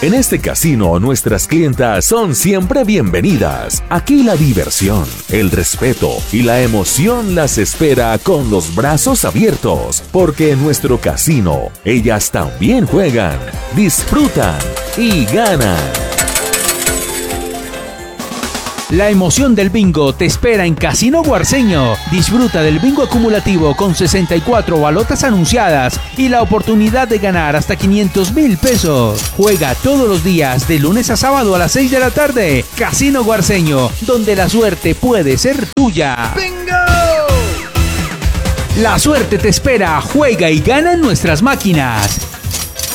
En este casino, nuestras clientas son siempre bienvenidas. Aquí la diversión, el respeto y la emoción las espera con los brazos abiertos, porque en nuestro casino, ellas también juegan, disfrutan y ganan. La emoción del bingo te espera en Casino Guarceño. Disfruta del bingo acumulativo con 64 balotas anunciadas y la oportunidad de ganar hasta 500,000 pesos. Juega todos los días de lunes a sábado a las 6 de la tarde. Casino Guarceño, donde la suerte puede ser tuya. ¡Bingo! La suerte te espera. Juega y gana en nuestras máquinas.